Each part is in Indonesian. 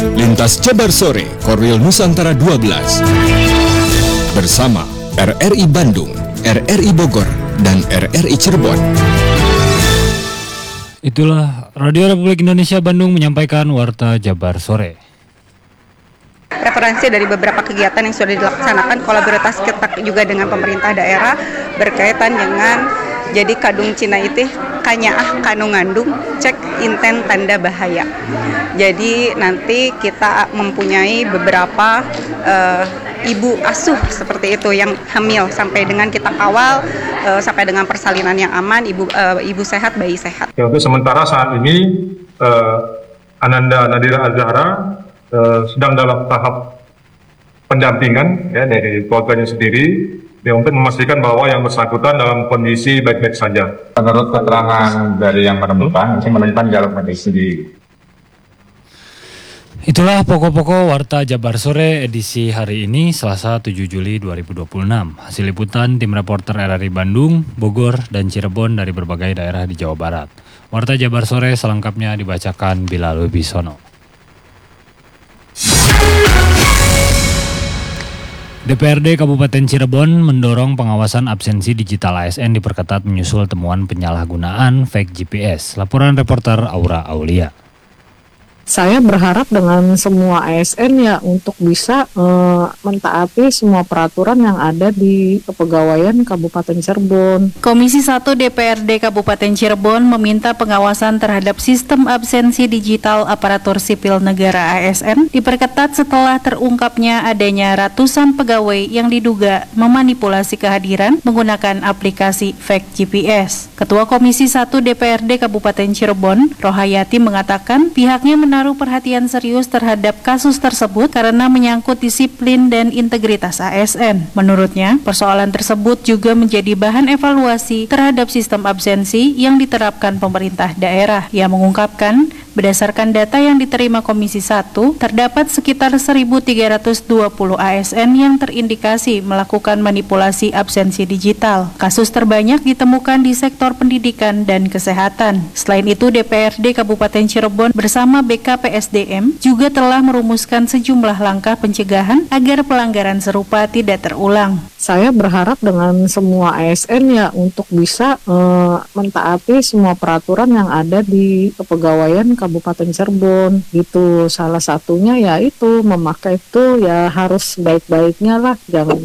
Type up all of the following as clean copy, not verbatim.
Lintas Jabar Sore, Korwil Nusantara 12. Bersama RRI Bandung, RRI Bogor, dan RRI Cirebon. Itulah Radio Republik Indonesia Bandung menyampaikan Warta Jabar Sore. Referensi dari beberapa kegiatan yang sudah dilaksanakan, kolaborasi kita juga dengan pemerintah daerah berkaitan dengan jadi kadung Cina itu kanyaah kanu ngandung cek inten tanda bahaya. Jadi nanti kita mempunyai beberapa ibu asuh seperti itu yang hamil sampai dengan kita kawal sampai dengan persalinan yang aman, ibu sehat, bayi sehat. Ya, untuk sementara saat ini Ananda Nadira Azhara sedang dalam tahap pendampingan ya dari keluarganya sendiri ya, untuk memastikan bahwa yang bersangkutan dalam kondisi baik-baik saja. Menurut keterangan dari yang menemukan dalam kondisi sendiri. Itulah pokok-pokok Warta Jabar Sore edisi hari ini, Selasa 7 Juli 2026. Hasil liputan tim reporter RRI Bandung, Bogor, dan Cirebon dari berbagai daerah di Jawa Barat. Warta Jabar Sore selengkapnya dibacakan Bilal Wibisono. DPRD Kabupaten Cirebon mendorong pengawasan absensi digital ASN diperketat menyusul temuan penyalahgunaan fake GPS. Laporan reporter Aura Aulia. Saya berharap dengan semua ASN ya untuk bisa mentaati semua peraturan yang ada di Kepegawaian Kabupaten Cirebon. Komisi 1 DPRD Kabupaten Cirebon meminta pengawasan terhadap sistem absensi digital aparatur sipil negara ASN diperketat setelah terungkapnya adanya ratusan pegawai yang diduga memanipulasi kehadiran menggunakan aplikasi fake GPS. Ketua Komisi 1 DPRD Kabupaten Cirebon, Rohayati mengatakan pihaknya menaruh perhatian serius terhadap kasus tersebut karena menyangkut disiplin dan integritas ASN. Menurutnya, persoalan tersebut juga menjadi bahan evaluasi terhadap sistem absensi yang diterapkan pemerintah daerah. Ia mengungkapkan, berdasarkan data yang diterima Komisi 1, terdapat sekitar 1.320 ASN yang terindikasi melakukan manipulasi absensi digital. Kasus terbanyak ditemukan di sektor pendidikan dan kesehatan. Selain itu, DPRD Kabupaten Cirebon bersama BKPSDM juga telah merumuskan sejumlah langkah pencegahan agar pelanggaran serupa tidak terulang. Saya berharap dengan semua ASN ya untuk bisa mentaati semua peraturan yang ada di Kepegawaian Kabupaten Cirebon gitu. Salah satunya ya itu memakai itu ya harus baik-baiknya lah,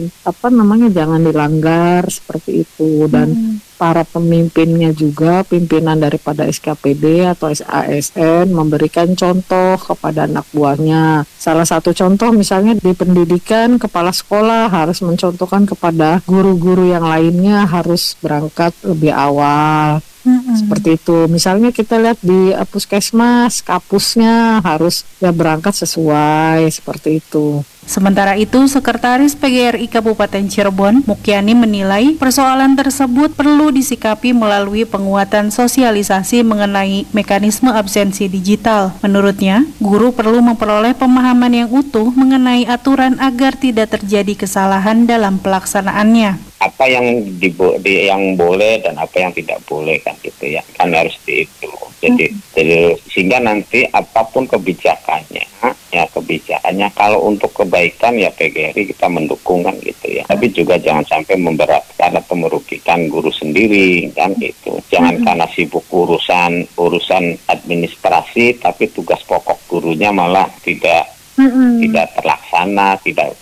jangan dilanggar seperti itu. Dan para pemimpinnya juga, pimpinan daripada SKPD atau ASN memberikan contoh kepada anak buahnya. Salah satu contoh misalnya di pendidikan, kepala sekolah harus mencontohkan kepada guru-guru yang lainnya harus berangkat lebih awal. Seperti itu. Misalnya kita lihat di puskesmas, kapusnya harus ya berangkat sesuai seperti itu. Sementara itu, Sekretaris PGRI Kabupaten Cirebon, Mukyani menilai persoalan tersebut perlu disikapi melalui penguatan sosialisasi mengenai mekanisme absensi digital. Menurutnya, guru perlu memperoleh pemahaman yang utuh mengenai aturan agar tidak terjadi kesalahan dalam pelaksanaannya. Apa yang boleh dan apa yang tidak boleh kan gitu ya, kan harus itu. Jadi sehingga nanti apapun kebijakannya kalau untuk kebaikan ya PGRI kita mendukung kan gitu ya. Tapi juga jangan sampai memberatkan atau merugikan guru sendiri kan gitu. Jangan karena sibuk urusan administrasi tapi tugas pokok gurunya malah tidak terlaksana, tidak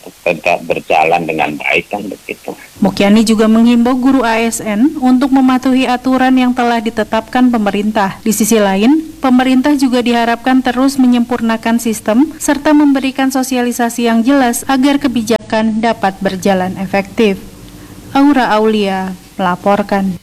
berjalan dengan baik kan begitu. Mukyani juga menghimbau guru ASN untuk mematuhi aturan yang telah ditetapkan pemerintah. Di sisi lain, pemerintah juga diharapkan terus menyempurnakan sistem serta memberikan sosialisasi yang jelas agar kebijakan dapat berjalan efektif. Aura Aulia melaporkan.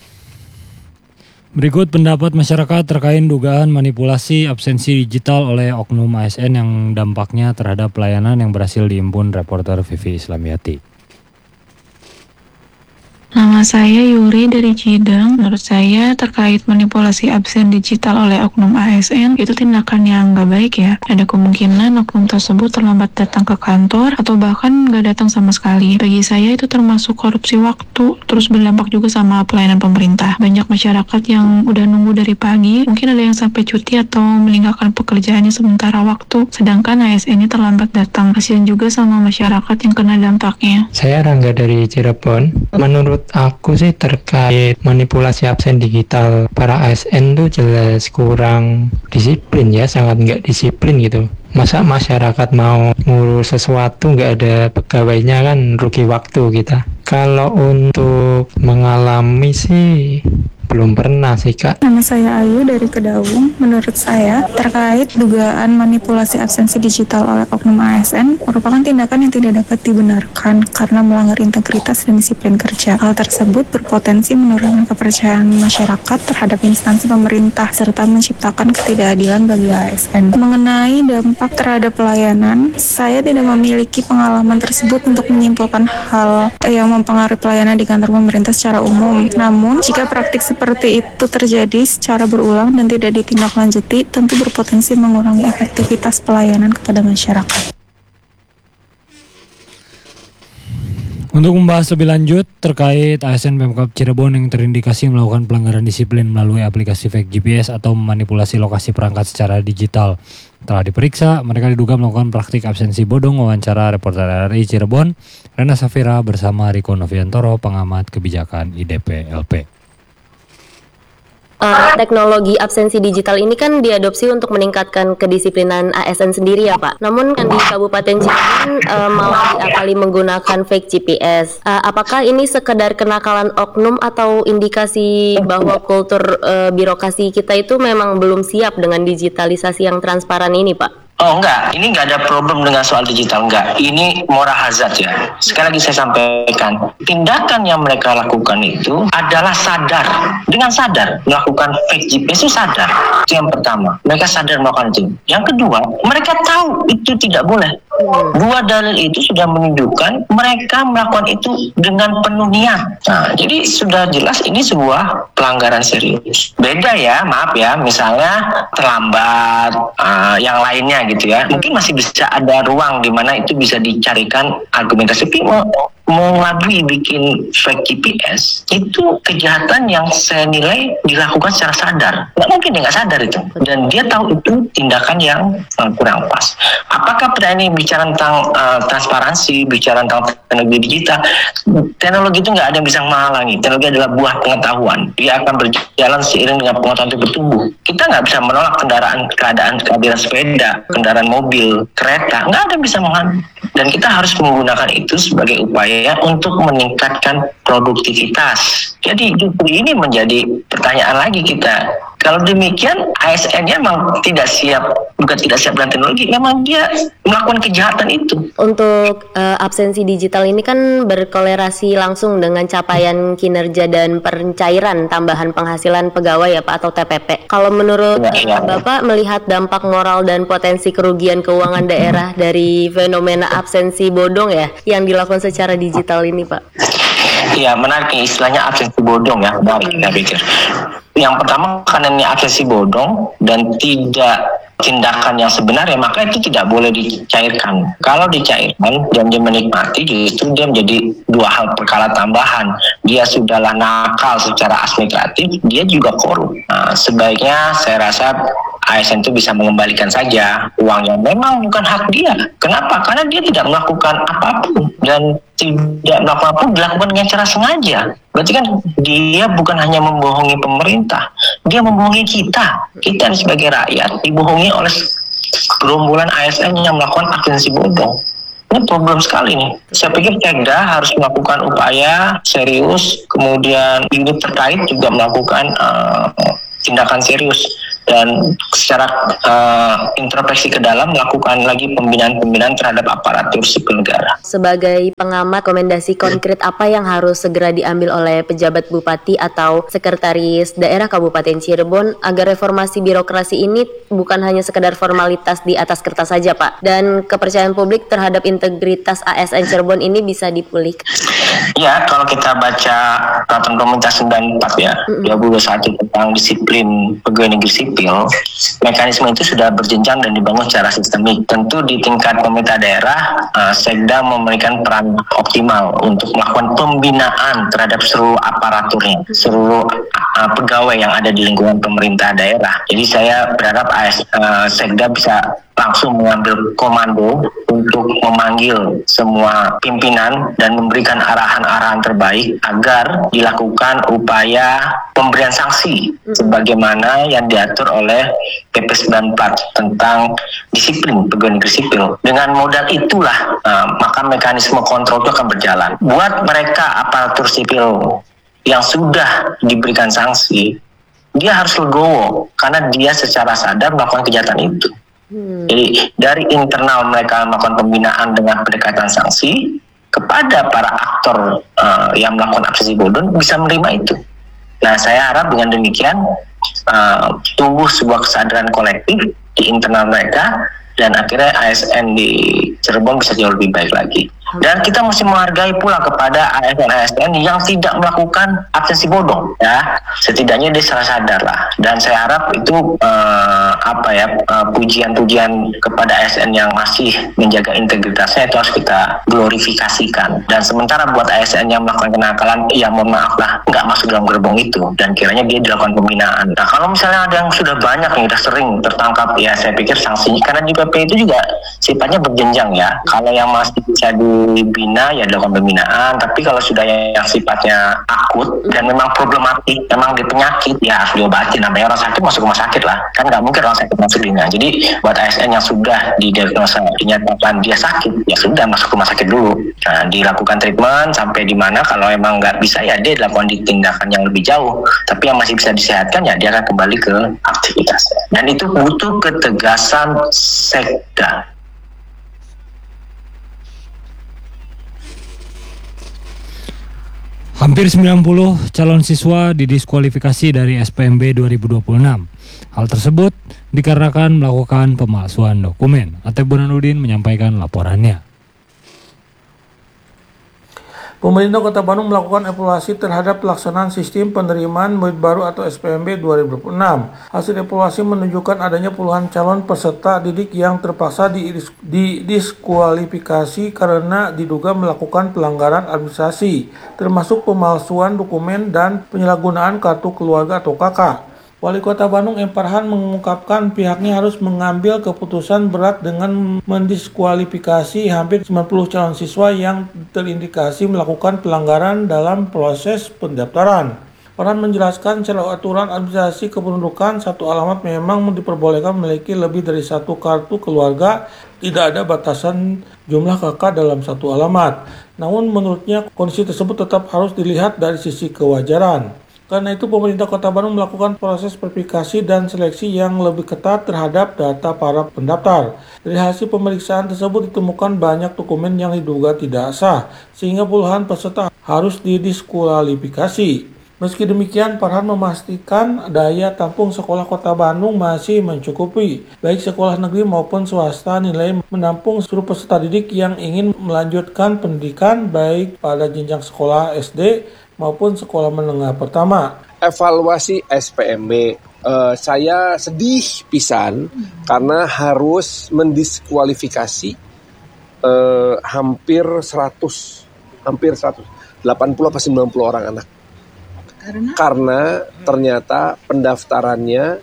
Berikut pendapat masyarakat terkait dugaan manipulasi absensi digital oleh oknum ASN yang dampaknya terhadap pelayanan yang berhasil dihimpun reporter Vivi Islamiyati. Nama saya Yuri dari Cideng. Menurut saya terkait manipulasi absen digital oleh oknum ASN itu tindakan yang nggak baik ya. Ada kemungkinan oknum tersebut terlambat datang ke kantor atau bahkan nggak datang sama sekali. Bagi saya itu termasuk korupsi waktu, terus berdampak juga sama pelayanan pemerintah. Banyak masyarakat yang udah nunggu dari pagi, mungkin ada yang sampai cuti atau meninggalkan pekerjaannya sementara waktu, sedangkan ASN ini terlambat datang. Kasian juga sama masyarakat yang kena dampaknya. Saya Rangga dari Cirebon. Menurut aku sih terkait manipulasi absen digital para ASN tuh jelas kurang disiplin ya, sangat nggak disiplin gitu. Masa masyarakat mau ngurus sesuatu nggak ada pegawainya, kan rugi waktu kita. Kalau untuk mengalami sih belum pernah sih Kak. Nama saya Ayu dari Kedaung. Menurut saya, terkait dugaan manipulasi absensi digital oleh oknum ASN merupakan tindakan yang tidak dapat dibenarkan karena melanggar integritas dan disiplin kerja. Hal tersebut berpotensi menurunkan kepercayaan masyarakat terhadap instansi pemerintah serta menciptakan ketidakadilan bagi ASN. Mengenai dampak terhadap pelayanan, saya tidak memiliki pengalaman tersebut untuk menyimpulkan hal yang mempengaruhi pelayanan di kantor pemerintah secara umum. Namun, jika praktik seperti itu terjadi secara berulang dan tidak ditindaklanjuti, tentu berpotensi mengurangi efektivitas pelayanan kepada masyarakat. Untuk membahas lebih lanjut terkait ASN Pemkab Cirebon yang terindikasi melakukan pelanggaran disiplin melalui aplikasi fake GPS atau memanipulasi lokasi perangkat secara digital, telah diperiksa. Mereka diduga melakukan praktik absensi bodong. Wawancara reporter RRI Cirebon, Rena Safira bersama Riko Noviantoro, pengamat kebijakan IDP LP. Teknologi absensi digital ini kan diadopsi untuk meningkatkan kedisiplinan ASN sendiri ya Pak. Namun kan di Kabupaten Cirebon malah diakali menggunakan fake GPS. Apakah ini sekedar kenakalan oknum atau indikasi bahwa kultur birokrasi kita itu memang belum siap dengan digitalisasi yang transparan ini Pak? Oh enggak, ini enggak ada problem dengan soal digital, enggak. Ini moral hazard ya. Sekali lagi saya sampaikan, tindakan yang mereka lakukan itu adalah sadar. Dengan sadar melakukan fake GPS itu sadar. Itu yang pertama, mereka sadar melakukan itu. Yang kedua, mereka tahu itu tidak boleh. Dua dalil itu sudah menunjukkan mereka melakukan itu dengan penuh niat. Nah, jadi sudah jelas ini sebuah pelanggaran serius. Beda ya, maaf ya, misalnya terlambat, yang lainnya gitu ya. Mungkin masih bisa ada ruang di mana itu bisa dicarikan argumentasi. Tapi mengelabui bikin fake GPS itu kejahatan yang saya nilai dilakukan secara sadar. Nggak mungkin dia nggak sadar itu, dan dia tahu itu tindakan yang kurang pas. Apakah pada ini bicara tentang transparansi, bicara tentang teknologi digital? Teknologi itu nggak ada yang bisa menghalangi. Teknologi adalah buah pengetahuan. Dia akan berjalan seiring dengan pengetahuan itu bertumbuh. Kita nggak bisa menolak keadaan sepeda, kendaraan mobil, kereta. Nggak ada yang bisa menghalangi. Dan kita harus menggunakan itu sebagai upaya untuk meningkatkan produktivitas. Jadi justru ini menjadi pertanyaan lagi kita. Kalau demikian, ASN-nya memang tidak siap, bukan tidak siap dengan teknologi, memang dia melakukan kejahatan itu. Untuk absensi digital ini kan berkolerasi langsung dengan capaian kinerja dan pencairan tambahan penghasilan pegawai ya Pak, atau TPP. Kalau menurut Bapak melihat dampak moral dan potensi kerugian keuangan daerah dari fenomena absensi bodong ya yang dilakukan secara digital ini Pak? Iya, menarik istilahnya absensi bodong ya, menarik saya pikir. Yang pertama, karena ini absensi bodong dan tidak tindakan yang sebenarnya, maka itu tidak boleh dicairkan. Kalau dicairkan dan dia menikmati, justru dia menjadi dua hal perkara tambahan. Dia sudahlah nakal secara administratif, dia juga korup. Nah, sebaiknya saya rasa ASN itu bisa mengembalikan saja uang yang memang bukan hak dia. Kenapa? Karena dia tidak melakukan apapun, dan tidak melakukan apapun dilakukan dengan cara sengaja. Berarti kan dia bukan hanya membohongi pemerintah, dia membohongi kita. Kita sebagai rakyat dibohongi oleh gerombolan ASN yang melakukan absensi bodong. Ini problem sekali nih. Saya pikir Pemda harus melakukan upaya serius, kemudian unit terkait juga melakukan tindakan serius dan secara introspeksi ke dalam melakukan lagi pembinaan terhadap aparatur sipil negara. Sebagai pengamat, rekomendasi konkret apa yang harus segera diambil oleh pejabat bupati atau sekretaris daerah Kabupaten Cirebon agar reformasi birokrasi ini bukan hanya sekedar formalitas di atas kertas saja Pak, dan kepercayaan publik terhadap integritas ASN Cirebon ini bisa dipulihkan? Ya, kalau kita baca peraturan pemerintah 94 ya, 2021 tentang disiplin pegawai negeri sipil, mekanisme itu sudah berjenjang dan dibangun secara sistemik. Tentu di tingkat pemerintah daerah, Sekda memberikan peran optimal untuk melakukan pembinaan terhadap seluruh aparaturnya, seluruh pegawai yang ada di lingkungan pemerintah daerah. Jadi saya berharap Sekda bisa langsung mengambil komando untuk memanggil semua pimpinan dan memberikan arahan-arahan terbaik agar dilakukan upaya pemberian sanksi sebagaimana yang diatur oleh PP 94 tentang disiplin pegawai negeri sipil. Dengan modal itulah maka mekanisme kontrol itu akan berjalan. Buat mereka aparatur sipil yang sudah diberikan sanksi, dia harus legowo karena dia secara sadar melakukan kejahatan itu. Jadi dari internal mereka melakukan pembinaan dengan pendekatan sanksi kepada para aktor yang melakukan absensi bodong bisa menerima itu. Nah, saya harap dengan demikian tumbuh sebuah kesadaran kolektif di internal mereka dan akhirnya ASN di Cirebon bisa jauh lebih baik lagi. Dan kita mesti menghargai pula kepada ASN-ASN yang tidak melakukan absensi bodong, ya. Setidaknya dia sadar lah. Dan saya harap itu pujian-pujian kepada ASN yang masih menjaga integritasnya itu harus kita glorifikasikan. Dan sementara buat ASN yang melakukan kenakalan, ya mohon maaf lah, nggak masuk dalam gerbong itu. Dan kiranya dia dilakukan pembinaan. Nah, kalau misalnya ada yang sudah banyak yang sudah sering tertangkap, ya saya pikir sanksinya, karena juga P itu juga sifatnya berjenjang ya. Kalau yang masih bisa dibina ya dilakukan pembinaan, tapi kalau sudah yang sifatnya akut dan memang problematik, memang di penyakit, ya harus diobati. Namanya orang sakit masuk rumah sakit lah, kan nggak mungkin orang sakit masuk dina. Jadi buat ASN yang sudah didiagnosa dinyatakan dia sakit, ya sudah masuk rumah sakit dulu. Nah, dilakukan treatment sampai di mana, kalau emang nggak bisa ya dia dilakukan tindakan yang lebih jauh. Tapi yang masih bisa disehatkan ya dia akan kembali ke aktivitasnya. Dan itu butuh ketegasan Sekda. Hampir 90 calon siswa didiskualifikasi dari SPMB 2026. Hal tersebut dikarenakan melakukan pemalsuan dokumen. Atep Burhanuddin menyampaikan laporannya. Pemerintah Kota Bandung melakukan evaluasi terhadap pelaksanaan sistem penerimaan murid baru atau SPMB 2026. Hasil evaluasi menunjukkan adanya puluhan calon peserta didik yang terpaksa didiskualifikasi karena diduga melakukan pelanggaran administrasi, termasuk pemalsuan dokumen dan penyalahgunaan kartu keluarga atau KK. Wali Kota Bandung M. Farhan mengungkapkan pihaknya harus mengambil keputusan berat dengan mendiskualifikasi hampir 90 calon siswa yang terindikasi melakukan pelanggaran dalam proses pendaftaran. Farhan menjelaskan secara aturan administrasi kependudukan satu alamat memang diperbolehkan memiliki lebih dari satu kartu keluarga, tidak ada batasan jumlah kakak dalam satu alamat. Namun menurutnya kondisi tersebut tetap harus dilihat dari sisi kewajaran. Karena itu pemerintah Kota Bandung melakukan proses verifikasi dan seleksi yang lebih ketat terhadap data para pendaftar. Dari hasil pemeriksaan tersebut ditemukan banyak dokumen yang diduga tidak sah, sehingga puluhan peserta harus didiskualifikasi. Meski demikian, Farhan memastikan daya tampung sekolah Kota Bandung masih mencukupi. Baik sekolah negeri maupun swasta nilai menampung seluruh peserta didik yang ingin melanjutkan pendidikan baik pada jenjang sekolah SD maupun sekolah menengah pertama. Evaluasi SPMB, saya sedih pisan karena harus mendiskualifikasi hampir 100, 80 apa 90 orang anak. Karena ternyata pendaftarannya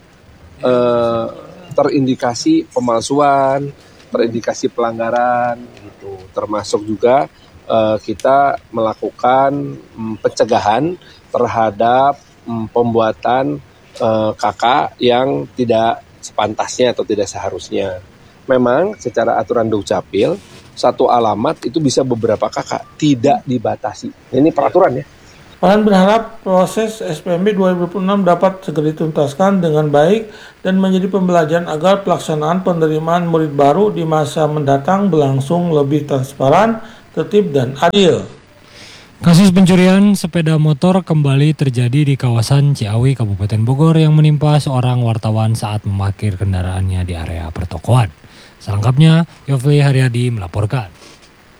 terindikasi pemalsuan, terindikasi pelanggaran gitu. Termasuk juga kita melakukan pencegahan terhadap pembuatan KK yang tidak sepantasnya atau tidak seharusnya. Memang secara aturan Dukcapil, satu alamat itu bisa beberapa KK, tidak dibatasi. Ini peraturan ya. Farhan berharap proses SPMB 2026 dapat segera dituntaskan dengan baik dan menjadi pembelajaran agar pelaksanaan penerimaan murid baru di masa mendatang berlangsung lebih transparan, tertib dan adil. Kasus pencurian sepeda motor kembali terjadi di kawasan Ciawi, Kabupaten Bogor yang menimpa seorang wartawan saat memarkir kendaraannya di area pertokoan. Selengkapnya, Yofli Haryadi melaporkan.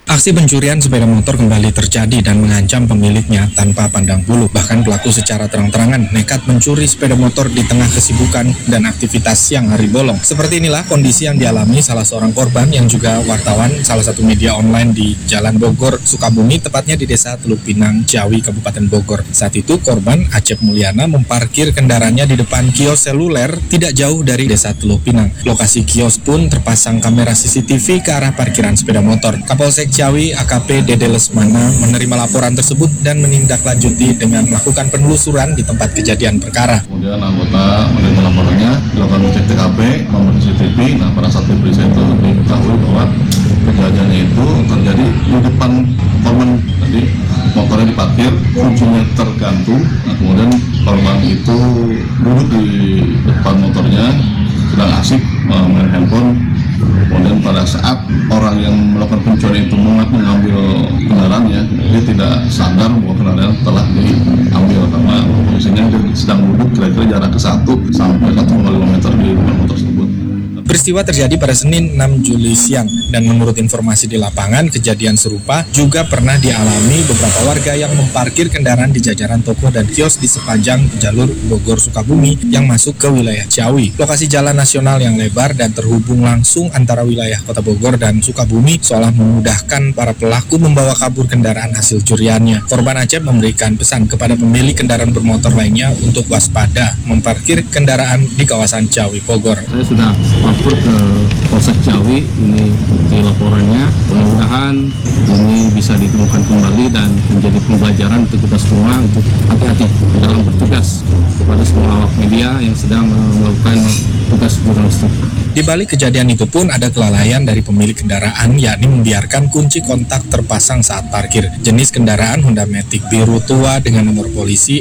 Aksi pencurian sepeda motor kembali terjadi dan mengancam pemiliknya tanpa pandang bulu. Bahkan pelaku secara terang-terangan nekat mencuri sepeda motor di tengah kesibukan dan aktivitas siang hari bolong. Seperti inilah kondisi yang dialami salah seorang korban yang juga wartawan salah satu media online di Jalan Bogor, Sukabumi, tepatnya di Desa Teluk Pinang, Ciawi, Kabupaten Bogor. Saat itu korban Acep Mulyana memparkir kendaraannya di depan kios seluler tidak jauh dari Desa Teluk Pinang. Lokasi kios pun terpasang kamera CCTV ke arah parkiran sepeda motor. Kapolsek Ciawi AKP Dede Lesmana menerima laporan tersebut dan menindaklanjuti dengan melakukan penelusuran di tempat kejadian perkara. Kemudian anggota menerima laporannya, dilakukan cek TKP, nomor CCTV. Nah, pada saat diperiksa itu diketahui bahwa kejadiannya itu terjadi di depan korban. Jadi motornya diparkir, kuncinya tergantung. Nah, kemudian korban itu duduk di depan motornya, sedang asik main handphone. Kemudian pada saat orang yang melakukan pencurian itu mengambil kendaraannya, dia tidak sadar bahwa kendaraan telah diambil karena posisinya dia sedang duduk kira-kira jarak ke 1 sampai 1,5 meter di depan motor tersebut. Peristiwa terjadi pada Senin 6 Juli siang dan menurut informasi di lapangan, kejadian serupa juga pernah dialami beberapa warga yang memparkir kendaraan di jajaran toko dan kios di sepanjang jalur Bogor Sukabumi yang masuk ke wilayah Ciawi. Lokasi jalan nasional yang lebar dan terhubung langsung antara wilayah Kota Bogor dan Sukabumi seolah memudahkan para pelaku membawa kabur kendaraan hasil curiannya. Korban Acep memberikan pesan kepada pemilik kendaraan bermotor lainnya untuk waspada memparkir kendaraan di kawasan Ciawi Bogor. Saya sudah lapor ke Polsek Ciawi, ini bukti laporannya. Mudah-mudahan ini bisa ditemukan kembali dan menjadi pembelajaran untuk kita semua untuk hati-hati dalam bertugas kepada semua awak media yang sedang melakukan tugas jurnalistik. Di balik kejadian itu pun ada kelalaian dari pemilik kendaraan, yakni membiarkan kunci kontak terpasang saat parkir. Jenis kendaraan Honda Matic biru tua dengan nomor polisi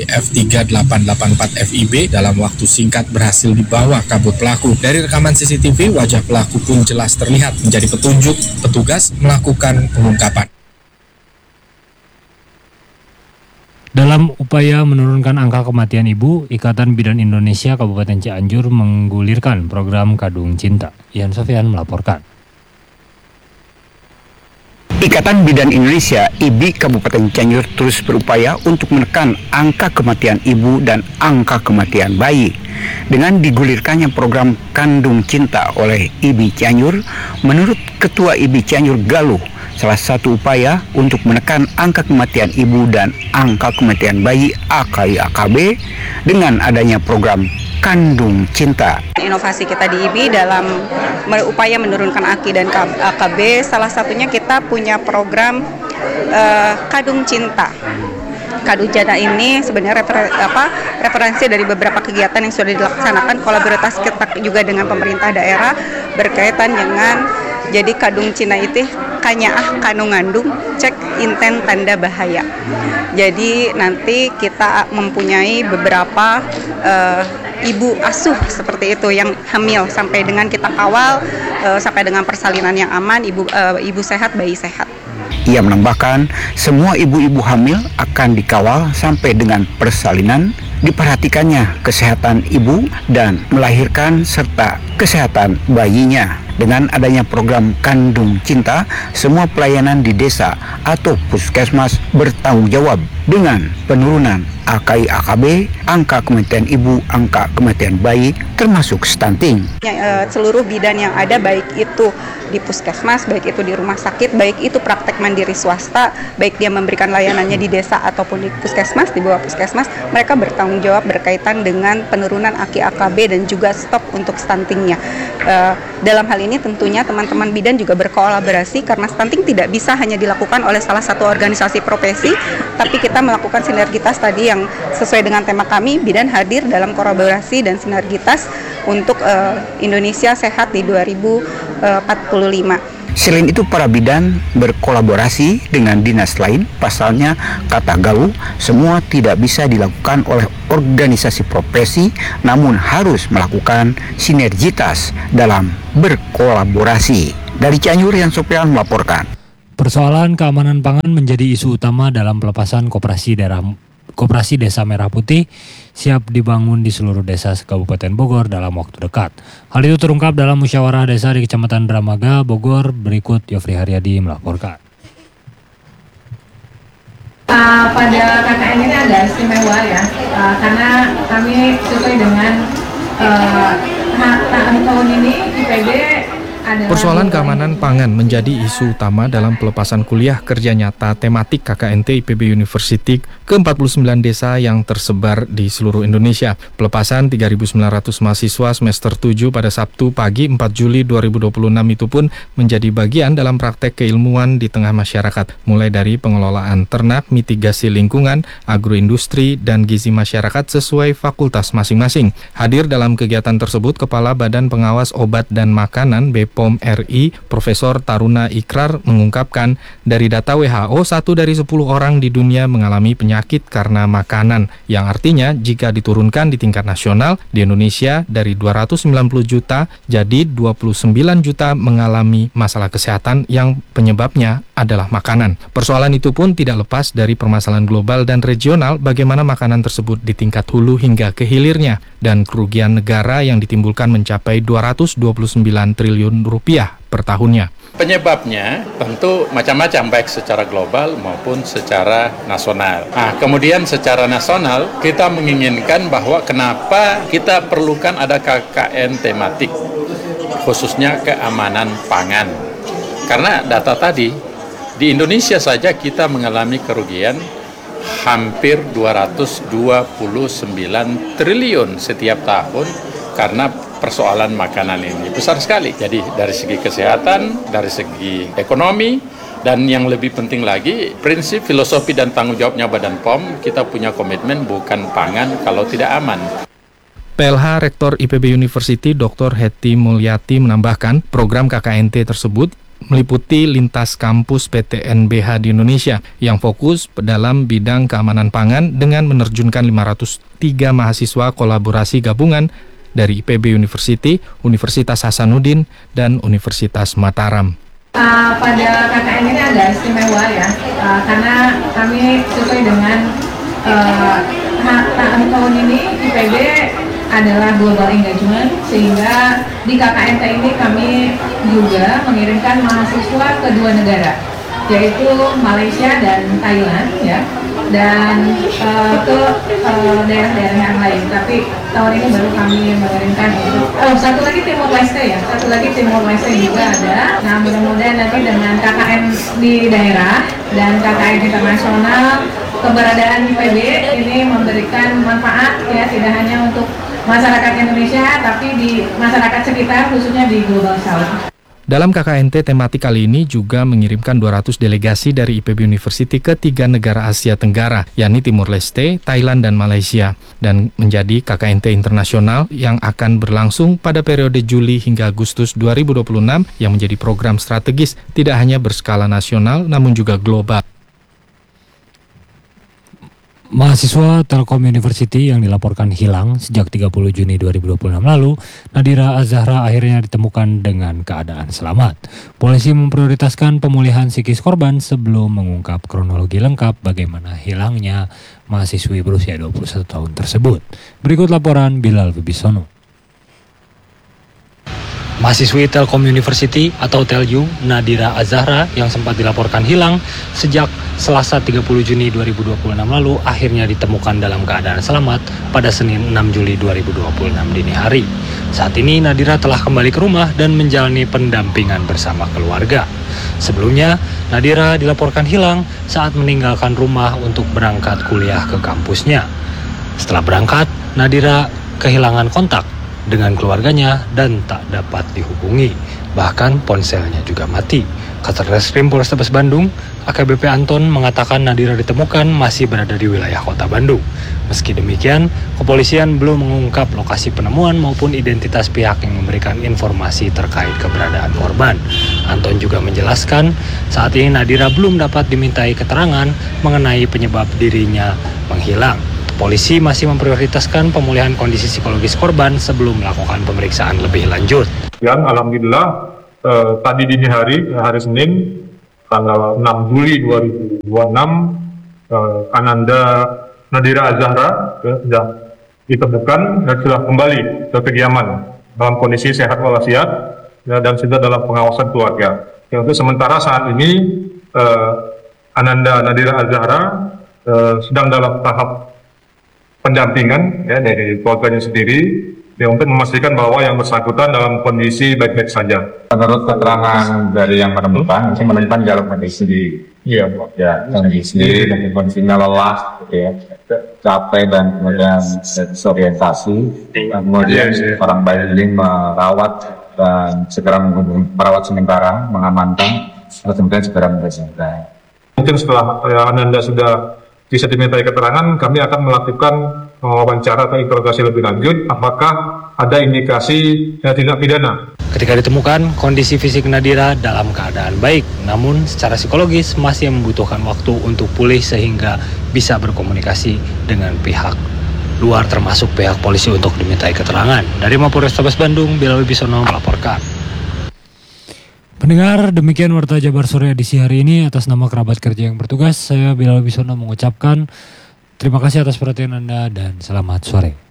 F3884 FIB dalam waktu singkat berhasil dibawa kabur pelaku. Dari rekaman CCTV, wajah pelaku pun jelas terlihat menjadi petunjuk petugas melakukan pengungkapan. Dalam upaya menurunkan angka kematian ibu, Ikatan Bidan Indonesia Kabupaten Cianjur menggulirkan program Kadung Cinta. Ian Sofian melaporkan. Ikatan Bidan Indonesia IBI Kabupaten Cianjur terus berupaya untuk menekan angka kematian ibu dan angka kematian bayi. Dengan digulirkannya program Kandung Cinta oleh IBI Cianjur, menurut Ketua IBI Cianjur Galuh, salah satu upaya untuk menekan angka kematian ibu dan angka kematian bayi AKI-AKB dengan adanya program Kandung Cinta. Inovasi kita di IBI dalam upaya menurunkan AKI dan AKB, salah satunya kita punya program Kadung Cinta. Kadung Cinta ini sebenarnya referensi dari beberapa kegiatan yang sudah dilaksanakan, kolaborasi kita juga dengan pemerintah daerah berkaitan dengan jadi Kadung Cina itu kanyaah kanu ngandung cek inten tanda bahaya. Jadi nanti kita mempunyai beberapa ibu asuh seperti itu yang hamil sampai dengan kita kawal sampai dengan persalinan yang aman, ibu sehat, bayi sehat. Ia menambahkan, semua ibu-ibu hamil akan dikawal sampai dengan persalinan, diperhatikannya kesehatan ibu dan melahirkan serta kesehatan bayinya. Dengan adanya program Kandung Cinta, semua pelayanan di desa atau puskesmas bertanggung jawab dengan penurunan AKI-AKB, angka kematian ibu, angka kematian bayi, termasuk stunting. Seluruh bidan yang ada, baik itu di puskesmas, baik itu di rumah sakit, baik itu praktek mandiri swasta, baik dia memberikan layanannya di desa ataupun di puskesmas, di bawah puskesmas, mereka bertanggung jawab berkaitan dengan penurunan AKI-AKB dan juga stop untuk stuntingnya. Dalam hal ini tentunya teman-teman bidan juga berkolaborasi karena stunting tidak bisa hanya dilakukan oleh salah satu organisasi profesi, tapi kita melakukan sinergitas tadi yang sesuai dengan tema kami, bidan hadir dalam kolaborasi dan sinergitas untuk Indonesia Sehat di 2045. Selain itu, para bidan berkolaborasi dengan dinas lain, pasalnya kata Galuh, semua tidak bisa dilakukan oleh organisasi profesi, namun harus melakukan sinergitas dalam berkolaborasi. Dari Cianjur, Ian Sofian melaporkan. Persoalan keamanan pangan menjadi isu utama dalam pelepasan Koperasi Desa Merah Putih siap dibangun di seluruh desa Kabupaten Bogor dalam waktu dekat. Hal itu terungkap dalam musyawarah desa di Kecamatan Dramaga, Bogor. Berikut Yofri Haryadi melaporkan. Pada KKN ini agak istimewa ya, karena kami sesuai dengan tahun ini IPB adalah persoalan keamanan pangan menjadi isu utama dalam pelepasan kuliah kerja nyata tematik KKNT IPB University ke-49 desa yang tersebar di seluruh Indonesia. Pelepasan 3.900 mahasiswa semester 7 pada Sabtu pagi 4 Juli 2026 itu pun menjadi bagian dalam praktek keilmuan di tengah masyarakat, mulai dari pengelolaan ternak, mitigasi lingkungan, agroindustri, dan gizi masyarakat sesuai fakultas masing-masing. Hadir dalam kegiatan tersebut Kepala Badan Pengawas Obat dan Makanan BPOM RI, Profesor Taruna Ikrar mengungkapkan, dari data WHO, 1 dari 10 orang di dunia mengalami penyakit karena makanan, yang artinya jika diturunkan di tingkat nasional, di Indonesia dari 290 juta jadi 29 juta mengalami masalah kesehatan yang penyebabnya adalah makanan. Persoalan itu pun tidak lepas dari permasalahan global dan regional, bagaimana makanan tersebut di tingkat hulu hingga ke hilirnya, dan kerugian negara yang ditimbulkan mencapai 229 triliun rupiah per tahunnya. Penyebabnya tentu macam-macam, baik secara global maupun secara nasional. Nah, kemudian secara nasional kita menginginkan bahwa kenapa kita perlukan ada KKN tematik, khususnya keamanan pangan. Karena data tadi, di Indonesia saja kita mengalami kerugian hampir 229 triliun setiap tahun karena persoalan makanan ini. Besar sekali. Jadi dari segi kesehatan, dari segi ekonomi, dan yang lebih penting lagi, prinsip, filosofi, dan tanggung jawabnya Badan POM, kita punya komitmen bukan pangan kalau tidak aman. PLH Rektor IPB University Dr. Hetty Mulyati menambahkan, program KKNT tersebut meliputi lintas kampus PTNBH di Indonesia yang fokus dalam bidang keamanan pangan dengan menerjunkan 503 mahasiswa kolaborasi gabungan dari IPB University, Universitas Hasanuddin, dan Universitas Mataram. Pada KKN ini agak istimewa ya, karena kami sesuai dengan tahun ini IPB adalah global engagement, sehingga di KKNT ini kami juga mengirimkan mahasiswa ke 2 negara, yaitu Malaysia dan Thailand ya, dan ke daerah-daerah yang lain. Tapi tahun ini baru kami mengirimkan satu lagi Timor Leste ya, satu lagi Timor Leste juga ada. Nah, mudah-mudahan nanti dengan KKN di daerah dan KKN internasional, keberadaan IPB ini memberikan manfaat ya, tidak hanya untuk masyarakat Indonesia, tapi di masyarakat sekitar, khususnya di Global South. Dalam KKNT tematik kali ini juga mengirimkan 200 delegasi dari IPB University ke 3 negara Asia Tenggara, yakni Timor Leste, Thailand, dan Malaysia, dan menjadi KKNT internasional yang akan berlangsung pada periode Juli hingga Agustus 2026 yang menjadi program strategis tidak hanya berskala nasional namun juga global. Mahasiswa Telkom University yang dilaporkan hilang sejak 30 Juni 2026 lalu, Nadira Azahra akhirnya ditemukan dengan keadaan selamat. Polisi memprioritaskan pemulihan psikis korban sebelum mengungkap kronologi lengkap bagaimana hilangnya mahasiswi berusia 21 tahun tersebut. Berikut laporan Bilal Wibisono. Mahasiswi Telkom University atau Telju, Nadira Azahra yang sempat dilaporkan hilang sejak Selasa 30 Juni 2026 lalu akhirnya ditemukan dalam keadaan selamat pada Senin 6 Juli 2026 dini hari. Saat ini Nadira telah kembali ke rumah dan menjalani pendampingan bersama keluarga. Sebelumnya, Nadira dilaporkan hilang saat meninggalkan rumah untuk berangkat kuliah ke kampusnya. Setelah berangkat, Nadira kehilangan kontak dengan keluarganya dan tak dapat dihubungi. Bahkan ponselnya juga mati. Katreskrim Polrestabes Bandung, AKBP Anton mengatakan Nadira ditemukan masih berada di wilayah kota Bandung. Meski demikian, kepolisian belum mengungkap lokasi penemuan maupun identitas pihak yang memberikan informasi terkait keberadaan korban. Anton juga menjelaskan, saat ini Nadira belum dapat dimintai keterangan mengenai penyebab dirinya menghilang. Polisi masih memprioritaskan pemulihan kondisi psikologis korban sebelum melakukan pemeriksaan lebih lanjut. Dan alhamdulillah tadi dini hari Senin tanggal 6 Juli 2026 Ananda Nadira Azahra sudah ditemukan dan sudah kembali ke kediaman dalam kondisi sehat walafiat dan sudah dalam pengawasan keluarga. Untuk sementara saat ini Ananda Nadira Azahra sedang dalam tahap pendampingan ya dari keluarganya sendiri untuk memastikan bahwa yang bersangkutan dalam kondisi baik-baik saja. Menurut keterangan dari yang menemukan dalam kondisi kondisi dan kondisinya lelah, capek dan kemudian desorientasi. Kemudian orang bayi ini merawat dan segera merawat sementara, mengamankan, lalu kemudian segera membersihkan. Mungkin setelah Ananda sudah bisa dimintai keterangan, kami akan melakukan wawancara atau interogasi lebih lanjut apakah ada indikasi tindak pidana. Ketika ditemukan, kondisi fisik Nadira dalam keadaan baik, namun secara psikologis masih membutuhkan waktu untuk pulih sehingga bisa berkomunikasi dengan pihak luar termasuk pihak polisi untuk dimintai keterangan. Dari Mapolrestabes Bandung, Bilal Wibisono melaporkan. Pendengar, demikian Warta Jabar Sore edisi hari ini. Atas nama kerabat kerja yang bertugas, saya Bilal Wibisono mengucapkan terima kasih atas perhatian Anda dan selamat sore.